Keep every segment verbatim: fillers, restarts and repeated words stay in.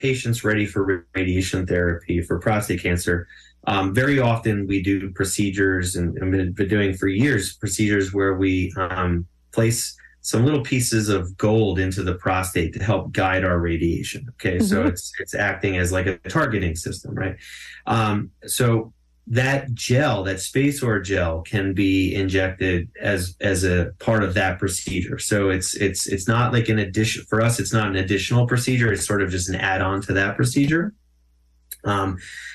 patients ready for radiation therapy for prostate cancer, um, very often we do procedures, and I've been doing for years, procedures where we um, place some little pieces of gold into the prostate to help guide our radiation. Okay, mm-hmm. so it's it's acting as like a targeting system, right? Um, so that gel, that SpaceOAR gel, can be injected as as a part of that procedure. So it's it's it's not like an addition for us. It's not an additional procedure. It's sort of just an add-on to that procedure. Um,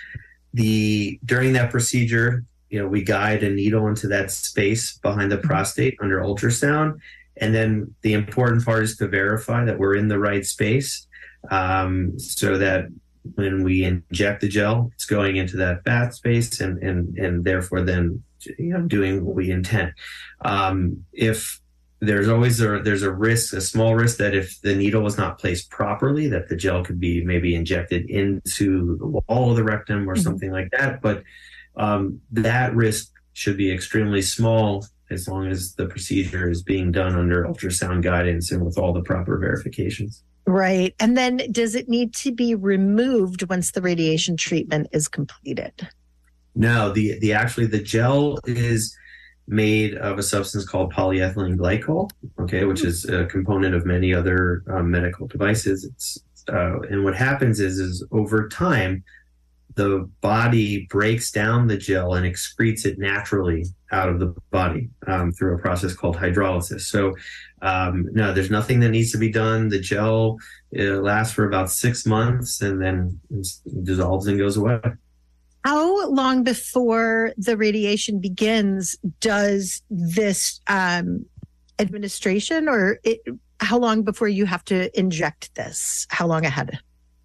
the during that procedure, you know, we guide a needle into that space behind the prostate under ultrasound. And then the important part is to verify that we're in the right space, um, so that when we inject the gel, it's going into that fat space and, and, and therefore then, you know, doing what we intend. Um, if there's always a, there's a risk, a small risk that if the needle is not placed properly, that the gel could be maybe injected into the wall of the rectum or mm-hmm. something like that. But um, that risk should be extremely small as long as the procedure is being done under ultrasound guidance and with all the proper verifications. Right. And then does it need to be removed once the radiation treatment is completed? No, the, the actually the gel is made of a substance called polyethylene glycol, okay, which is a component of many other um, medical devices. It's uh, and what happens is, is over time, the body breaks down the gel and excretes it naturally out of the body um, through a process called hydrolysis. So, um, no, there's nothing that needs to be done. The gel it lasts for about six months and then it dissolves and goes away. How long before the radiation begins does this um, administration, or it, how long before you have to inject this? How long ahead?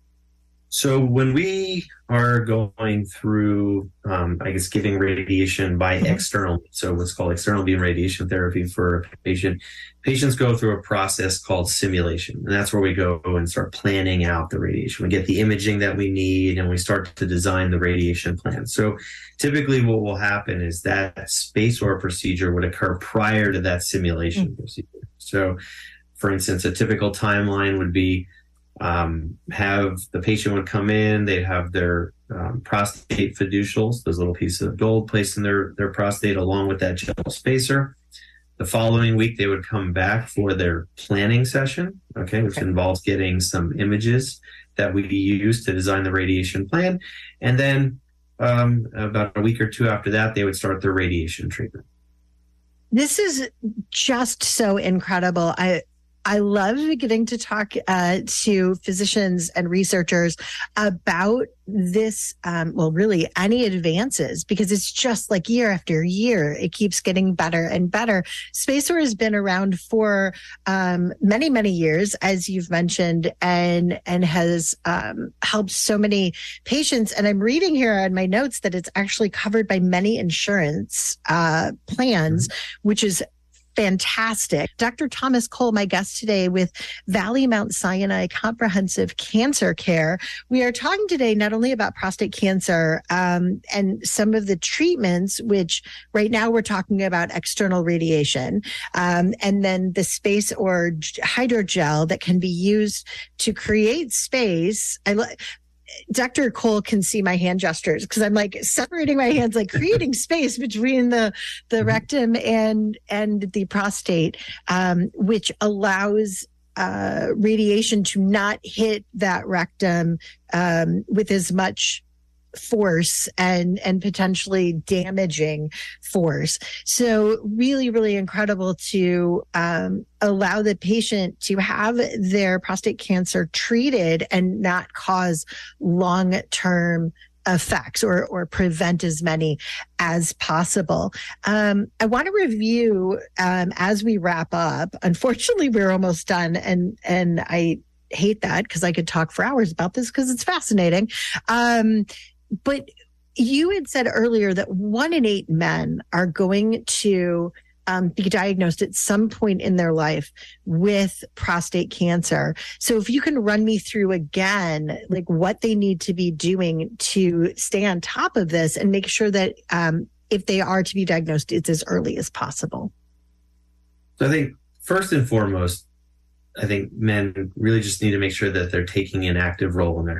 So when we are going through, um, I guess, giving radiation by mm-hmm. external, so what's called external beam radiation therapy for a patient, patients go through a process called simulation. And that's where we go and start planning out the radiation. We get the imaging that we need and we start to design the radiation plan. So typically what will happen is that SpaceOAR procedure would occur prior to that simulation mm-hmm. procedure. So for instance, a typical timeline would be Um, have the patient would come in, they'd have their um, prostate fiducials, those little pieces of gold placed in their, their prostate along with that gel spacer. The following week, they would come back for their planning session, okay, which okay. involves getting some images that we use to design the radiation plan. And then um, about a week or two after that, they would start their radiation treatment. This is just so incredible. I I love getting to talk uh, to physicians and researchers about this, um, well, really any advances, because it's just like year after year, it keeps getting better and better. SpaceOAR has been around for um, many, many years, as you've mentioned, and and has um, helped so many patients. And I'm reading here on my notes that it's actually covered by many insurance uh, plans, mm-hmm. which is fantastic. Doctor Thomas Cole, my guest today with Valley Mount Sinai Comprehensive Cancer Care. We are talking today not only about prostate cancer um, and some of the treatments, which right now we're talking about external radiation, um, and then the SpaceOAR hydrogel that can be used to create space. I like. Doctor Cole can see my hand gestures because I'm like separating my hands, like creating space between the, the rectum and, and the prostate, um, which allows, uh, radiation to not hit that rectum, um, with as much force and, and potentially damaging force. So really, really incredible to, um, allow the patient to have their prostate cancer treated and not cause long-term effects or, or prevent as many as possible. Um, I want to review, um, as we wrap up. Unfortunately, we're almost done, and, and I hate that because I could talk for hours about this because it's fascinating. Um, But you had said earlier that one in eight men are going to um, be diagnosed at some point in their life with prostate cancer. So if you can run me through again, like what they need to be doing to stay on top of this and make sure that um, if they are to be diagnosed, it's as early as possible. So I think first and foremost, I think men really just need to make sure that they're taking an active role in their